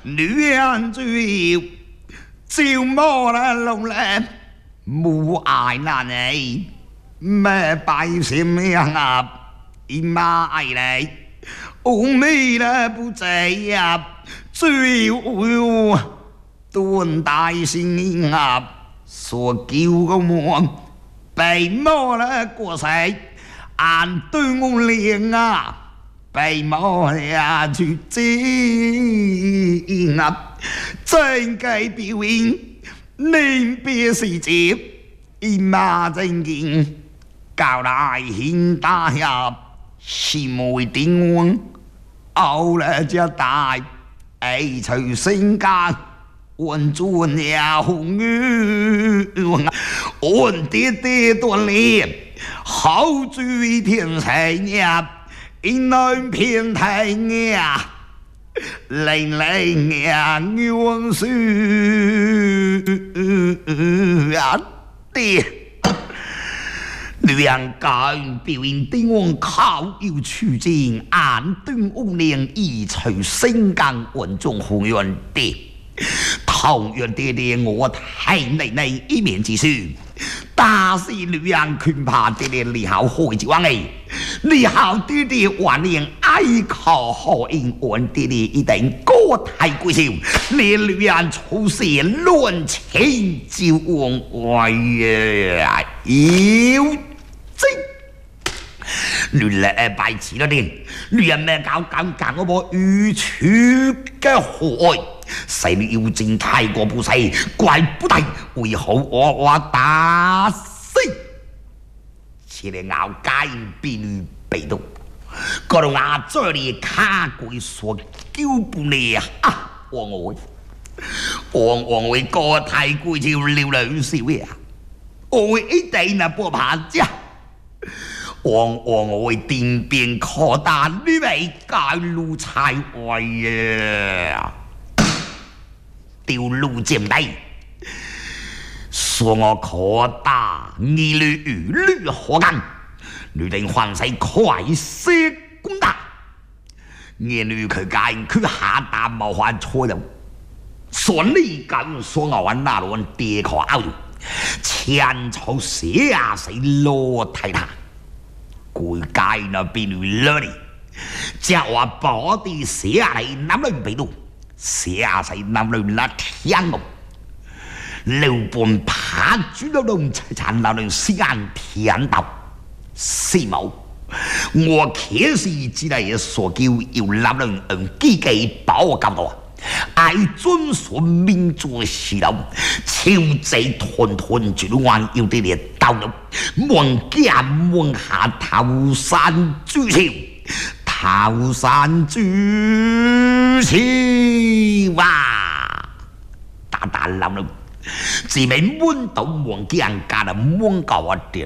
女人最照摸啦龙嘞，母爱难诶，咩百姓呀，伊妈爱嘞，乌米啦不在呀，最有顿大心啊，所叫个么，被摸了过世，俺对我脸啊。被摸呀去惊啊！真该表演，临别时节，伊妈真经教来现大侠，是妹定我，后来只大，爱随性格。温转呀红雨，温爹爹锻炼，好追天神呀！因南偏太呀，冷冷呀，永树啊爹，两间表演的我靠要出征，暗顿屋梁一随升降稳中红原地。桃园爹爹，我太奶奶一面之词，打死女人拳怕爹爹你好开之王哎，你好爹爹万年爱靠好应问爹爹一定歌太贵少，你女人出世乱情就往外呀妖精。女人拜辞了点，女人咩搞我部愚蠢嘅可愛。細女妖精太過不細，怪不得為好我打死，似你咬街邊被動，嗰度牙在你卡鬼所叫不你啊！王會個太貴就了兩少呀，我會一定那波爬家。我會定變擴大你咪街路才位呀！丢路见地，说我可大，你女与女何干？女人还是快些攻打，你女去间去下达冇法错了，说你敢说我那轮跌可拗住，前朝下死落太大，贵街那边女了你，叫我保地下来南人被动。下世南人那天路，刘半爬住了龙残那人西安天道，四毛，我确实只係所叫要南人基基保教導，愛遵循民族思路，超濟團絕彎要啲嘢道路，望見望下頭山朱潮。桃山朱旗哇，大大冧冧，自命滿島望見家的滿教一點。